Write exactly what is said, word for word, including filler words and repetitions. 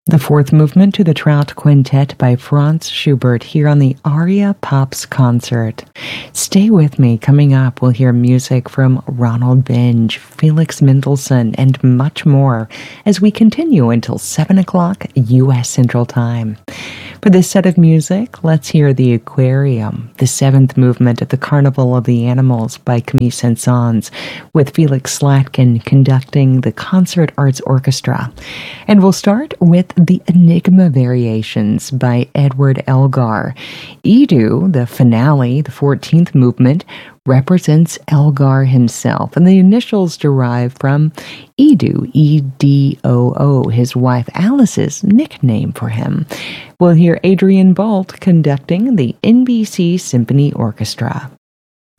The fourth movement to the Trout Quintet by Franz Schubert here on the Aria Pops concert. Stay with me. Coming up, we'll hear music from Ronald Binge, Felix Mendelssohn, and much more as we continue until seven o'clock U S Central Time. For this set of music, let's hear The Aquarium, the seventh movement of the Carnival of the Animals by Camille Saint-Saëns, with Felix Slatkin conducting the Concert Arts Orchestra. And we'll start with the Enigma Variations by Edward Elgar. Edu, the finale, the fourteenth movement, represents Elgar himself, and the initials derive from Edu, E D O O, his wife Alice's nickname for him. We'll hear Adrian Bolt conducting the N B C Symphony Orchestra.